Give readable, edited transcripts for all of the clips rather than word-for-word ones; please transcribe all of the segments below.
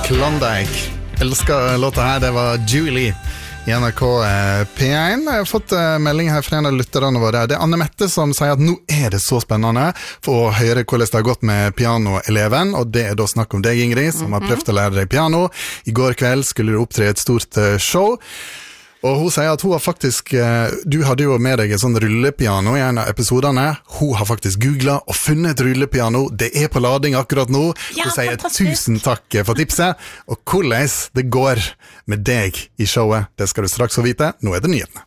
Klondike. Elsker låta her, det var Julie i NRK P1. Jeg har fått melding her fra en av lytterne våre. Det Anne Mette som sier at nå det så spennende for å høre hvordan det har gått med pianoeleven, og det da snakk om deg, Ingrid, som har prøvd å lære deg piano. I går kveld skulle du opptre et stort show, og hun sier at hun har faktisk, du hadde jo med deg et sånn rullepiano i en av episoderne. Hun har faktisk googlet og funnet et rullepiano. Det på lading akkurat nå. Ja, hun sier fantastisk. 1000 takk for tipset, og hvordan det går med deg i showet, det skal du straks få vite. Nå det nyhetene.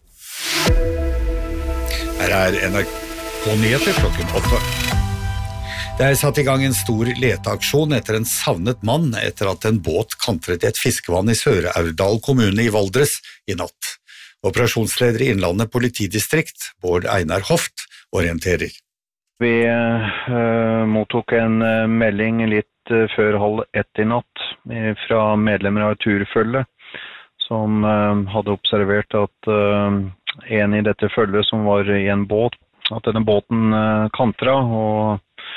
Her NRK Nyheter klokken 8. Det satt i gang en stor leteaksjon etter en savnet mann etter at en båt kantret i et fiskevann i Sør-Aurdal kommune i Valdres i natt. Operasjonsleder i Innlandet politidistrikt, Bård Einar Hoft, orienterer. Vi mottok en melding litt før 12:30 i natt fra medlemmer av et turfølge som hadde observert at en i dette følget som var i en båt, at denne båten kantra, og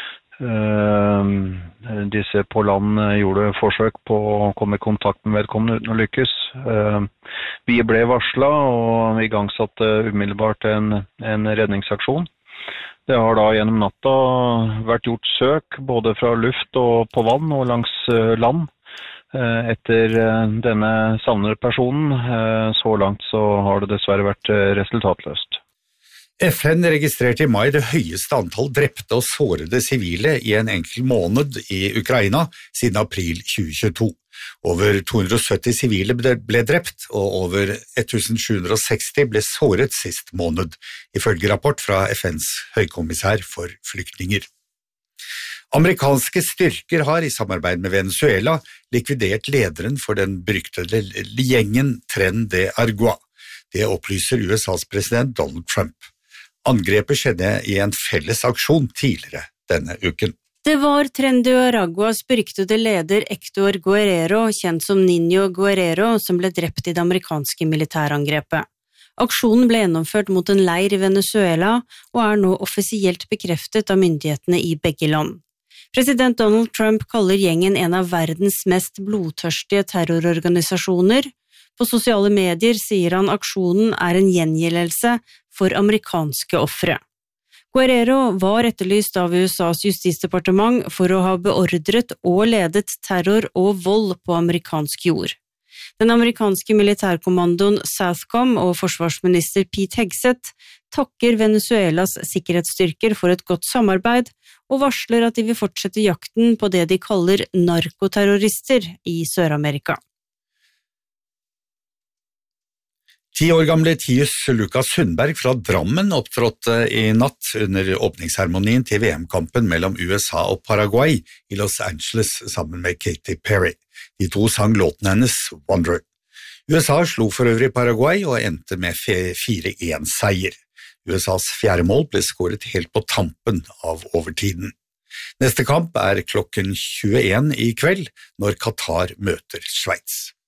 disse på land gjorde forsøk på å komme i kontakt med vedkommende uten å lykkes. Vi ble varslet og igangsatte umiddelbart en redningsaksjon. Det har da gjennom natta vært gjort søk både fra luft og på vann og langs land etter denne savnede personen. Så langt så har det dessverre vært resultatløst. FN registrerte i mai det høyeste antall drepte og sårede sivile i en enkel måned i Ukraina siden april 2022. Over 270 sivile ble drept, og over 1760 ble såret sist måned, ifølge rapport fra FNs høykommissær for flyktninger. Amerikanske styrker har i samarbeid med Venezuela likvidert lederen for den beryktede gjengen Tren de Aragua. Det opplyser USAs president Donald Trump. Angrepet skjedde i en felles aksjon tidligere denne uken. Det var Tren de Araguas beryktede leder Héctor Guerrero, kjent som Niño Guerrero, som ble drept i det amerikanske militærangrepet. Aksjonen ble gjennomført mot en leir i Venezuela, og nå offisielt bekreftet av myndighetene i begge land. President Donald Trump kaller gjengen en av verdens mest blodtørstige terrororganisasjoner. På sosiale medier sier han aksjonen en gjengjeldelse for amerikanske ofre. Guerrero var etterlyst av USAs justisdepartement for å ha beordret og ledet terror og vold på amerikansk jord. Den amerikanske militærkommandoen Southcom og forsvarsminister Pete Hegseth takker Venezuelas sikkerhetsstyrker for et godt samarbeid og varsler at de vil fortsette jakten på det de kaller narkoterrorister i Sør-Amerika. 10 år gamle Tius Lukas Sundberg fra Drammen opptrådte i natt under åpningsseremonien til VM-kampen mellom USA og Paraguay i Los Angeles sammen med Katy Perry. De to sang låten hennes Wonder. USA slo for øvrig Paraguay og endte med 4-1-seier. USAs fjerde mål ble skåret helt på tampen av overtiden. Neste kamp klokken 21 i kveld når Qatar møter Sveits.